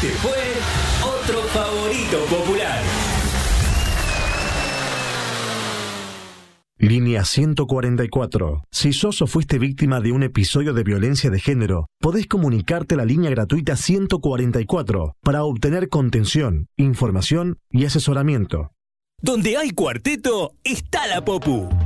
Este fue otro favorito popular. Línea 144. Si sos o fuiste víctima de un episodio de violencia de género, podés comunicarte a la línea gratuita 144 para obtener contención, información y asesoramiento. Donde hay cuarteto, está la Popu.